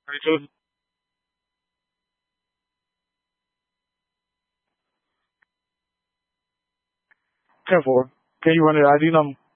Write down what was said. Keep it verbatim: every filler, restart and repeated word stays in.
Rachel? ten four. Can you run the I D number?